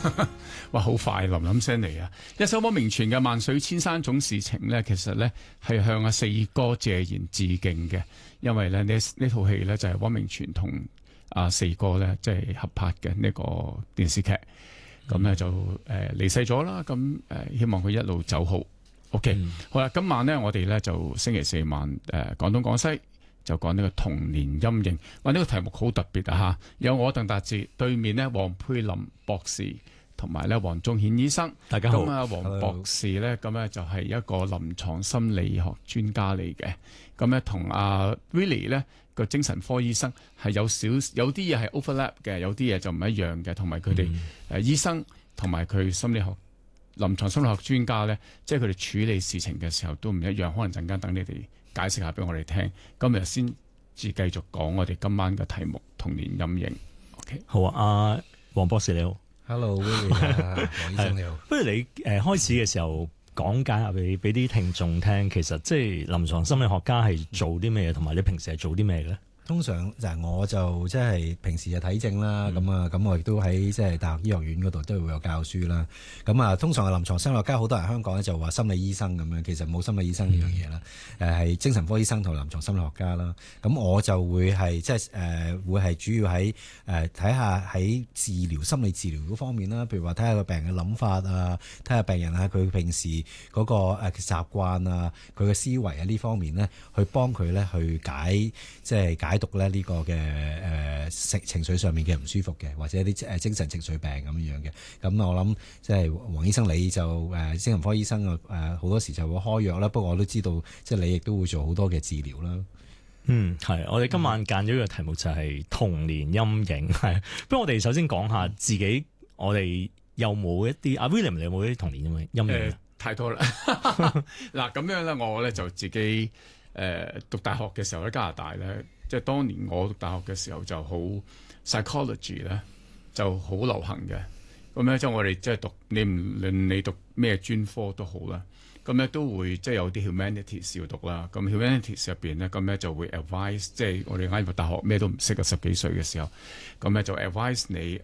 哇，好快林林聲嚟啊！一首汪明荃嘅《萬水千山總是情》咧，其實咧係向阿四哥謝賢致敬嘅，因為咧呢套戲咧就係汪明荃同阿四哥咧即係合拍嘅呢個電視劇，咁咧就離世咗啦，咁希望佢一路走好。OK，好啦，今晚咧我哋咧就星期四晚廣東廣西。就講呢個童年陰影，哇！呢個題目好特別啊嚇，有我鄧達智，對面呢黃佩林博士同埋咧黃宗顯醫生。 大家好。 咁啊，黃博士咧咁咧就係一個臨床心理學專家嚟嘅，咁咧同阿 Willie 咧個精神科醫生係有啲嘢係 overlap 嘅，有啲嘢就唔一樣嘅，同埋佢哋醫生同埋佢心理學臨床心理學專家咧，即係佢哋處理事情嘅時候都唔一樣，可能陣間等你哋解釋下俾我哋聽，今日先至繼續講我哋今晚嘅題目童年陰影。OK， 好啊，黃博士你好 ，Hello，Willie 黃醫生你好。 不如你開始嘅時候講解下俾啲聽眾聽，其實即係臨床心理學家係做啲咩嘢，同埋你平時係做啲咩嘅咧？ 通常我就即係平時就睇症啦，咁我亦都喺即係大學醫學院嗰度都會有教書啦。咁啊，通常嘅臨床心理學家好多人香港咧就話心理醫生咁樣，其實冇心理醫生呢樣嘢啦。係精神科醫生同臨床心理學家啦。咁我就會係即係會係主要喺睇下喺治療心理治療嗰方面啦。譬如話睇下個病人嘅諗法啊，睇下病人佢平時嗰個習慣啊，佢嘅思維啊呢方面咧，去幫佢咧去解讀咧呢個嘅情緒上面嘅唔舒服嘅，或者啲精神情緒病咁樣嘅。咁我諗即係黃醫生你就精神科醫生好多時就會開藥啦。不過我都知道即係你亦都會做好多嘅治療啦。 係。我哋今晚揀咗個題目就係童年陰影。係，不如我哋首先講下自己，我哋有冇一啲William 你有冇啲童年陰影？ 太多啦。嗱咁樣咧，我咧就自己讀大學嘅時候喺加拿大咧。即係當年我讀大學嘅時候就好 psychology 咧就好流行嘅，咁咧即係我哋即係讀你唔論你讀咩專科都好啦，咁咧都會即係有啲 humanities 要讀啦，咁 humanities 入邊咧咁咧就會 advise， 即係我哋啱入大學咩都唔識嘅10幾歲嘅時候，咁咧就 advise 你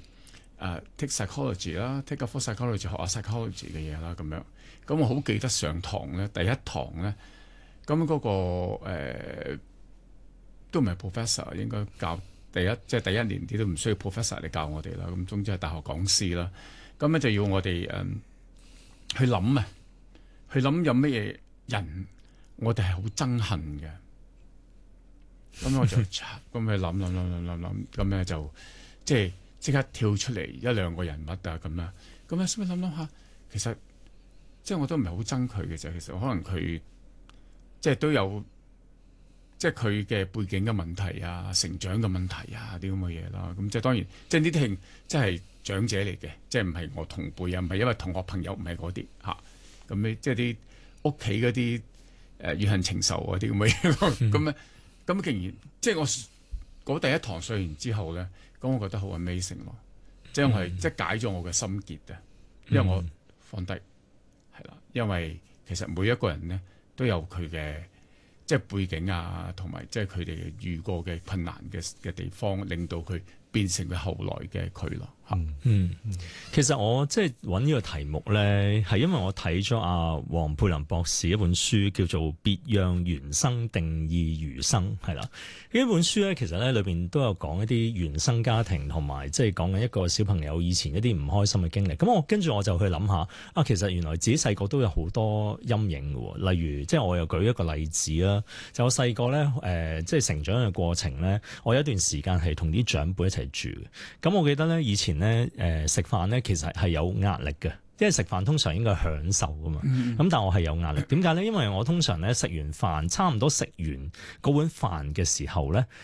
take psychology 啦 ，take a full psychology 學下 psychology 嘅嘢啦咁樣，咁我好記得上堂咧第一堂咧，咁嗰個都唔係 professor， 應該教第一年啲都唔需要 professor 嚟教我哋啦。咁總之係大學講師啦。咁咧就要我哋去諗有乜嘢人我哋係好憎恨嘅。咁我就咁去諗，咁咧就即刻跳出嚟一兩個人物啊咁啦。咁咧先諗下，其實即係我都唔係好憎佢嘅啫。其實可能佢即係都有。即係佢嘅背景嘅問題啊，成長嘅問題啊，啲咁嘅嘢啦。咁即係當然，即係呢啲係即係長者嚟嘅，即係唔係我同輩啊，唔係因為同學朋友唔係嗰啲嚇。咁你即係啲屋企嗰啲怨恨情仇嗰啲咁嘅嘢。咁竟然即係我嗰第一堂上完之後咧，咁我覺得好 amazing 咯。即係我係即係解咗我嘅心結啊，因為我放低係啦。因為其實每一個人咧都有佢嘅。即係背景啊，同埋即係佢哋遇過嘅困難嘅地方，令到佢變成佢後來嘅佢咯。 其實我即係揾呢個題目咧，係因為我睇咗阿黃佩林博士一本書，叫做《別讓原生定義餘生》，係啦。呢本書咧，其實咧裏邊都有講一啲原生家庭，同埋即係講緊一個小朋友以前一啲唔開心嘅經歷。咁跟住我就去諗下，其實原來自己細個都有好多陰影嘅。例如，即係我又舉一個例子啦，就我細個咧，即係成長嘅過程咧，我有一段時間係同啲長輩一齊住嘅。咁我記得咧，以前咧，食飯咧，其實係有壓力嘅，因為食飯通常應該係享受噶嘛。咁但我係有壓力，點解咧？因為我通常咧食完飯，差唔多食完嗰碗飯嘅時候咧，